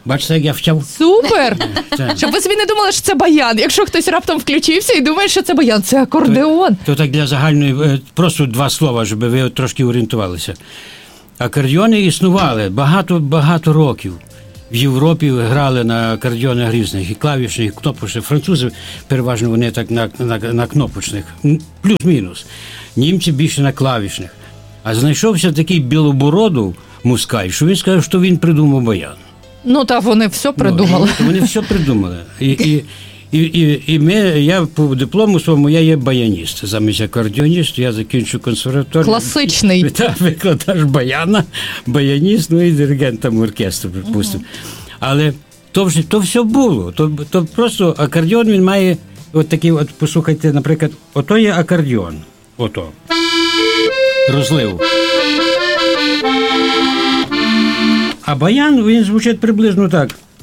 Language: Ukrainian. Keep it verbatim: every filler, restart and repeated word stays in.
Бачите, як я вчав? Супер! Щоб ви собі не думали, що це баян. Якщо хтось раптом включився і думає, що це баян, це акордеон. То, то так для загальної, просто два слова, щоб ви трошки орієнтувалися. Акордеони існували багато-багато років. В Європі грали на акордеонах різних, і клавішних, і кнопочних. Французи, переважно, вони так на, на, на кнопочних, плюс-мінус. Німці більше на клавішних. А знайшовся такий білобородов мускаль, що він сказав, що він придумав баян. Ну, та вони все придумали. Ну, вони все придумали. І, і, і, і, і ми, я по диплому своєму, я є баяніст. Замість акордеоніст, я закінчу консерваторію. Класичний. Так, викладач баяна, баяніст, ну і диригент там оркестру, припустимо. Uh-huh. Але то, вже, то все було. То, то просто акордеон, він має от такий, от послухайте, наприклад, ото є акордеон. Ото. Розлив. А баян, він звучить приблизно так.